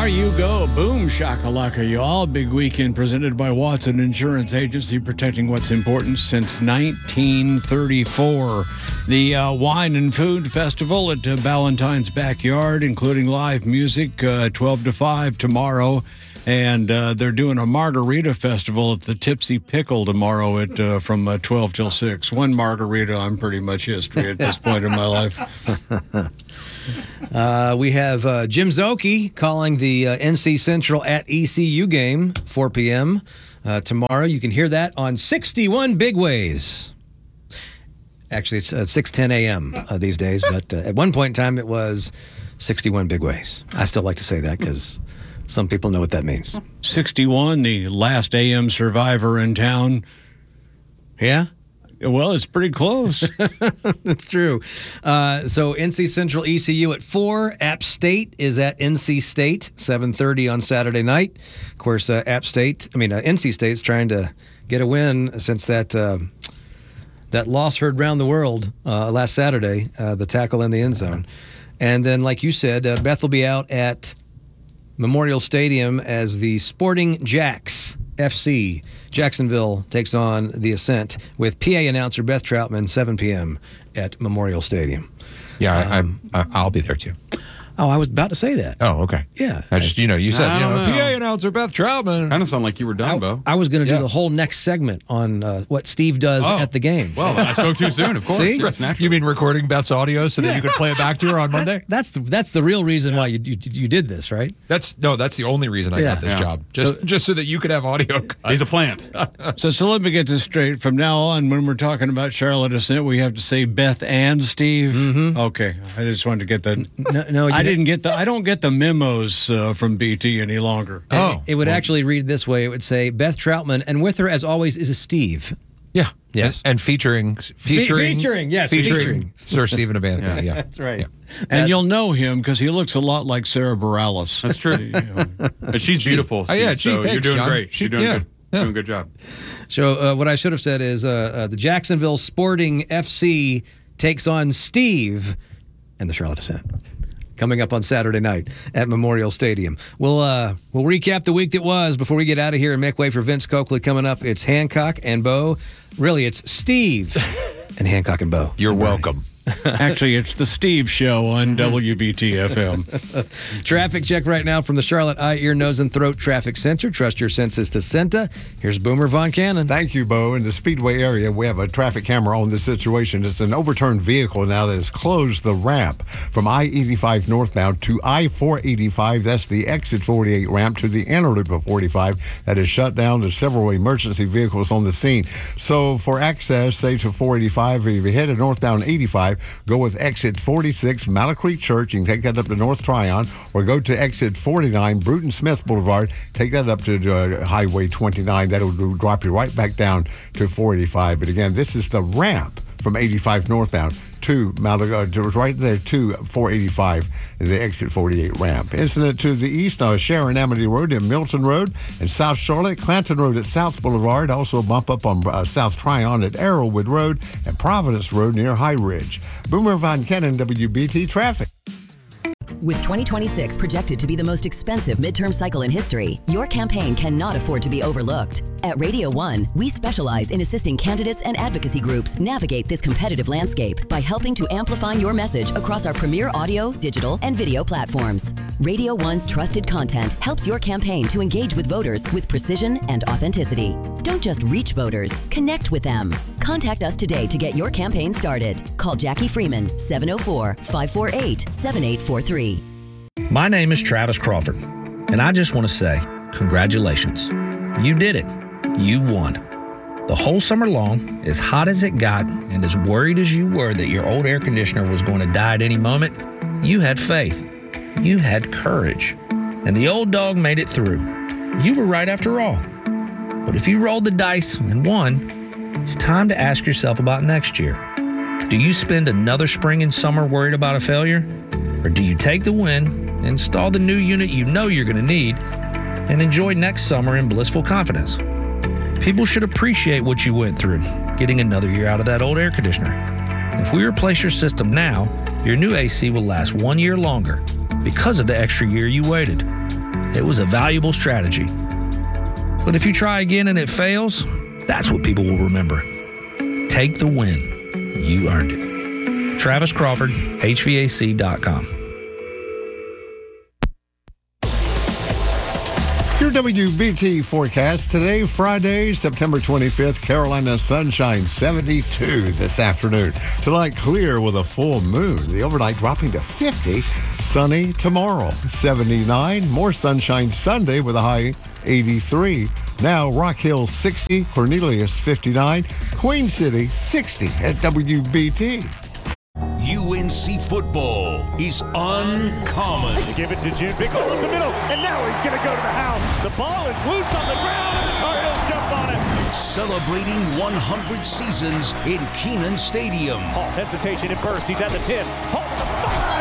There you go. Boom shakalaka, y'all. Big weekend presented by Watson Insurance Agency, protecting what's important since 1934. The Wine and Food Festival at Ballantyne's Backyard, including live music, 12 to 5 tomorrow. And they're doing a margarita festival at the Tipsy Pickle tomorrow at from 12 till 6. One margarita, I'm pretty much history at this point in my life. We have Jim Szoke calling the NC Central at ECU game, 4 p.m. Tomorrow. You can hear that on 61 Big Ways. Actually, it's 6:10 a.m. These days, but at one point in time, it was 61 Big Ways. I still like to say that because some people know what that means. 61, the last AM survivor in town. Yeah? Well, it's pretty close. That's true. So NC Central ECU at 4. App State is at NC State, 7:30 on Saturday night. Of course, NC State's trying to get a win since that loss heard round the world last Saturday, the tackle in the end zone. And then, like you said, Beth will be out at Memorial Stadium as the Sporting Jacks FC. Jacksonville takes on the Ascent with PA announcer Beth Troutman, 7 p.m. at Memorial Stadium. Yeah, I'll be there too. Oh, I was about to say that. Oh, okay. Yeah. I just, you said, PA announcer Beth Troutman. Kind of sound like you were done, Bo. I was going to do the whole next segment on what Steve does at the game. Well, I spoke too soon, of course. See? Yes, naturally. You mean recording Beth's audio so that you could play it back to her on Monday? That's the real reason why you did this, right? That's the only reason I got this job. Just so that you could have audio. He's a plant. So let me get this straight. From now on, when we're talking about Charlotte Ascent, we have to say Beth and Steve. Mm-hmm. Okay, I just wanted to get that. No, I don't get the memos from BT any longer. It would actually read this way. It would say Beth Troutman, and with her, as always, is a Steve. Yeah. Yes. And featuring Yes, featuring. Sir Stephen Abanthi. Yeah. That's right. Yeah. And you'll know him because he looks a lot like Sarah Bareilles. That's true. But she's beautiful, Steve, yeah, so thanks, you're doing John. great. You're doing good. Doing a good job. So what I should have said is the Jacksonville Sporting FC takes on Steve and the Charlotte Ascent. Coming up on Saturday night at Memorial Stadium. We'll recap the week that was before we get out of here and make way for Vince Coakley coming up. It's Hancock and Bo. Really, it's Steve and Hancock and Bo. You're welcome. Actually, it's the Steve Show on WBT-FM. Traffic check right now from the Charlotte Eye, Ear, Nose, and Throat Traffic Center. Trust your senses to CENTA. Here's Boomer Von Cannon. Thank you, Bo. In the Speedway area, we have a traffic camera on this situation. It's an overturned vehicle now that has closed the ramp from I-85 northbound to I-485. That's the exit 48 ramp to the inner loop of 45. That is shut down. There's several emergency vehicles on the scene. So for access, say to 485, if you're headed northbound 85, go with exit 46, Mallow Creek Church. You can take that up to North Tryon, or go to exit 49, Bruton Smith Boulevard. Take that up to Highway 29. That'll drop you right back down to 485. But again, this is the ramp from 85 northbound to right there to 485, the exit 48 ramp. Incident to the east on Sharon Amity Road and Milton Road, and South Charlotte, Clanton Road at South Boulevard. Also a bump up on South Tryon at Arrowwood Road and Providence Road near High Ridge. Boomer Von Cannon, WBT Traffic. With 2026 projected to be the most expensive midterm cycle in history, your campaign cannot afford to be overlooked. At Radio 1, we specialize in assisting candidates and advocacy groups navigate this competitive landscape by helping to amplify your message across our premier audio, digital, and video platforms. Radio 1's trusted content helps your campaign to engage with voters with precision and authenticity. Don't just reach voters, connect with them. Contact us today to get your campaign started. Call Jackie Freeman, 704-548-7843. My name is Travis Crawford, and I just want to say congratulations. You did it. You won. The whole summer long, as hot as it got and as worried as you were that your old air conditioner was going to die at any moment, you had faith. You had courage. And the old dog made it through. You were right after all. But if you rolled the dice and won, it's time to ask yourself about next year. Do you spend another spring and summer worried about a failure? Or do you take the win, install the new unit you know you're going to need, and enjoy next summer in blissful confidence? People should appreciate what you went through, getting another year out of that old air conditioner. If we replace your system now, your new AC will last 1 year longer because of the extra year you waited. It was a valuable strategy. But if you try again and it fails, that's what people will remember. Take the win. You earned it. Travis Crawford, HVAC.com. Your WBT forecast today, Friday, September 25th, Carolina sunshine 72 this afternoon. Tonight, clear with a full moon. The overnight dropping to 50. Sunny tomorrow, 79. More sunshine Sunday with a high 83. Now, Rock Hill 60, Cornelius 59, Queen City 60 at WBT. UNC football is uncommon. They give it to June. Big hole up the middle, and now he's going to go to the house. The ball is loose on the ground, and the Cardinals jump on it. Celebrating 100 seasons in Kenan Stadium. Hall, hesitation at first. He's at the 10. Hall to the 5.